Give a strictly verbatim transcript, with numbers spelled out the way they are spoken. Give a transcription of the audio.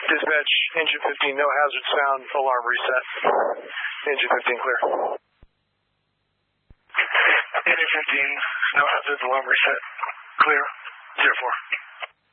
Dispatch, engine fifteen, no hazard sound, alarm reset. Engine fifteen, clear. Engine fifteen, no hazard, alarm reset. Clear. zero four.